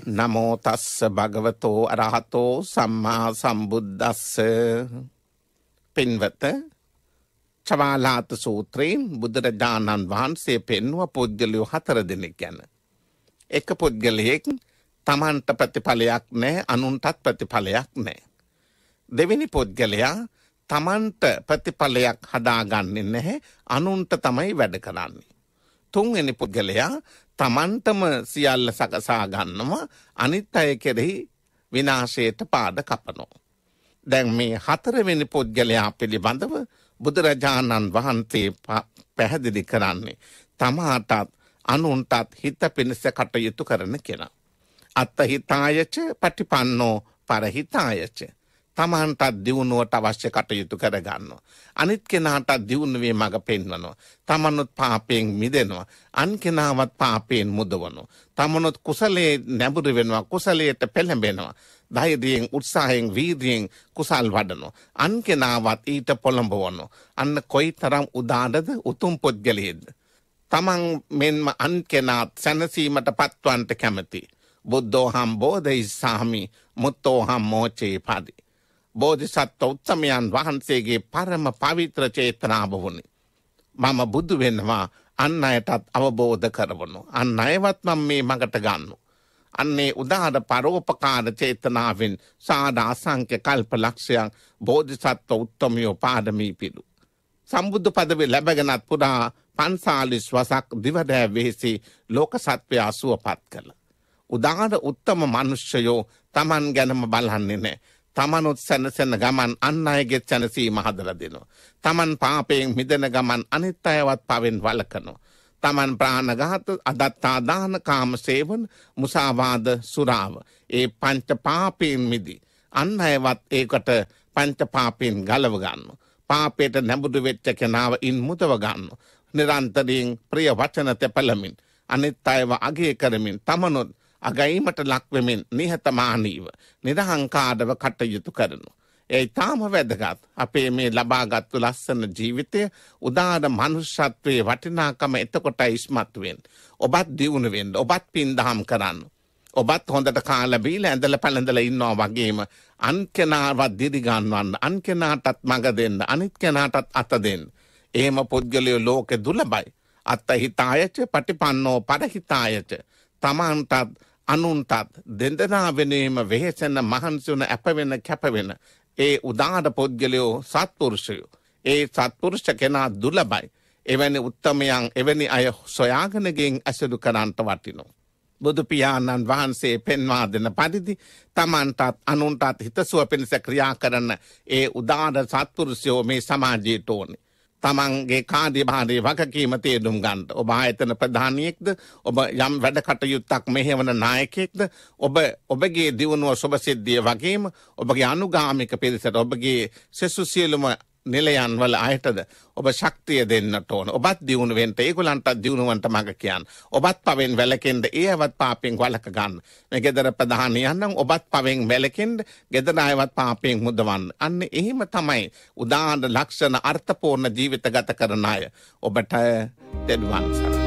නමෝ තස්ස භගවතෝ අරහතෝ සම්මා සම්බුද්දස්ස. පින්වත, චවාලාත සූත්‍රයෙන් බුදුරජාණන් වහන්සේ පෙන්වුව පුද්ගලයෝ 4 දෙනෙක් ගැන. එක පුද්ගලයෙක් තමන්ට ප්‍රතිඵලයක් නැහැ, අනුන්ටත් ප්‍රතිඵලයක් නැහැ. දෙවෙනි පුද්ගලයා තමන්ට ප්‍රතිඵලයක් හදාගන්නේ නැහැ, අනුන්ට තමයි වැඩ කරන්නේ. තුන්වෙනි පුද්ගලයා තමන්ටම සියල්ල සකසා ගන්නවා, අනිත් අය කෙරෙහි විනාශයට පාද කපනවා. දැන් මේ 4වෙනි පුද්ගලයා පිළිබඳව බුදුරජාණන් වහන්සේ පැහැදිලි කරන්නේ තමාටත් අනුන්ටත් හිත පිණිස කටයුතු කරන කෙනා. අත්ථහිතායච පටිපන්නෝ පරහිතායච. තමන්ටත් දියුණුවට අවශ්‍ය කටයුතු කරගන්නවා. අනිත් කෙනාටත් දියුණුවේ මඟ පෙන්වනවා. තමනුත් පාපයෙන් මිදෙනවා. අන් කෙනාවත් පාපයෙන් මුදවනවා. තමනුත් කුසලයේ නැඹුරු වෙනවා, කුසලයට පෙළඹෙනවා. ධෛර්යයෙන්, උත්සාහයෙන්, වීර්යයෙන් කුසල් වඩනවා. අන් කෙනාවත් ඊට පොළඹවනවා. අන්න කොයිතරම් උදානද, උතුම් පුද්ගලයෙක්ද. තමන් මෙන්ම අන් කෙනාත් සැනසීමට පත්වන්නට කැමති. බුද්ධෝහම් බෝධිසාමි මුත්තෝහම් මෝචේ පදි. බෝධිසත්ව උත්තමයන් වහන්සේගේ පරම පවිත්‍ර චේතනාව වුණි. මම බුදු වෙනවා, අන් අයටත් අවබෝධ කරවනු. අන් අයවත් මම මේ මඟට ගන්නු. අන්නේ උදාර පරෝපකාර චේතනාවෙන් සාද අසංඛ්‍ය කල්ප ලක්ෂයන් බෝධිසත්ව උත්තමයෝ පාදමී පිළු. සම්බුද්ධ පදවි ලැබගෙනත් පුරා 45 වසක් දිවදෑ වෙහෙසි ලෝක සත්වයා සුවපත් කළ. උදාර උත්තම මනුෂ්‍යයෝ තමන් ගැනම බලන්නේ නැහැ. තමනුත් සැනසෙන ගමන් අන් අයගේ සැනසීම හදලා දෙනවා. තමන් පාපයෙන් මිදෙන ගමන් අනිත් අයවත් පවෙන් වළකනවා. තමන් ප්‍රාණඝාත, අදත්තා දාන, කාම සේවන, මුසාවාද, සුරාව, ඒ පංච පාපයෙන් මිදී අන් අයවත් ඒකට පංච පාපයෙන් ගලව ගන්නවා. පාපයට නැඹුරු වෙච්ච කෙනාව ඉන් මුදව ගන්නවා. නිරන්තරයෙන් ප්‍රිය වචන තෙපලමින් අනිත් අයව අගය කරමින් තමනුත් අගීමට ලක්වෙමින් නිහතමානීව නිරහංකාරව කටයුතු කරනවා. ඒ තාම වැදගත්. අපේ මේ ලබාගත්තු ලස්සන ජීවිතය උදාර මනුෂ්‍යත්වයේ වටිනාකම එතකොටයි ඉස්මතු වෙන්නේ. ඔබත් දියුණු වෙන්න, ඔබත් පින්දහම් කරන්න. ඔබත් හොඳට කාලා බීලා ඇඳලා පැළඳලා ඉන්නවා වගේම අන් කෙනාවත් දිරි ගන්නවන්න, අන් කෙනාටත් මඟ දෙන්න, අනිත් කෙනාටත් අත දෙන්න. එහෙම පුද්ගලයෝ ලෝකෙ දුලබයි. අත්ථහිතායච පටිපන්නෝ පරහිතායච. තමන්ටත් අනුන්ටත් දෙදෙනා වෙනුවෙන්ම වෙහෙසෙන, මහන්සි වන, අපවෙන, කැපවෙන ඒ උදාර පුද්ගලයෝ සත්පුරුෂයෝ. ඒ සත්පුරුෂ කෙනා දුලබයි. එවැනි උත්තමයන්, එවැනි අය සොයාගෙන ගෙන් ඇසුරු කරන්නට වටිනවා. බුදු පියාණන් වහන්සේ පෙන්වා දෙන පරිදි තමන්ටත් අනුන්ටත් හිතසුව පිණිස ක්‍රියා කරන ඒ උදාර සත්පුරුෂයෝ මේ සමාජයට ඕනේ. තමන්ගේ කාර්යභාරයේ වගකීම තේරුම් ගන්නට. ඔබ ආයතන ප්‍රධානියෙක්ද, ඔබ යම් වැඩ කටයුත්තක් මෙහෙවන නායකයෙක්ද, ඔබගේ දියුණුව සුභසිද්ධිය වගේම ඔබගේ අනුගාමික පිරිසට, ඔබගේ සෙසු සියලුම නිලයන් වල අයටද ඔබ ශක්තිය දෙන්නට ඕන. ඔබත් දියුණු වෙන්න, ඒගොල්ලන්ට දියුණුවන්ට මඟ කියන්න. ඔබත් පවෙන් වැළකෙන්න, ඒවත් පාපයෙන් වළක ගන්න. මේ ගෙදර ප්‍රධානියන් නම් ඔබත් පවෙන් වැළකෙන්න, ගෙදර අයවත් පාපයෙන් මුදවන්න. අන්න එහෙම තමයි උදාන ලක්ෂණ අර්ථපූර්ණ ජීවිත ගත කරන අය. ඔබට දෙවියන් සරණයි.